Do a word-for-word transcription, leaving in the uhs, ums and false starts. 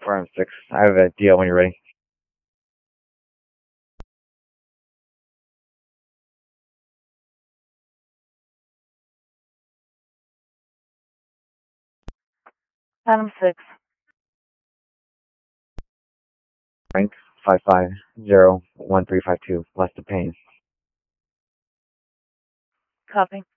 four M six. I have a deal when you're ready. Phantom six. Frank five five zero one three five two. Less the pain. Copy.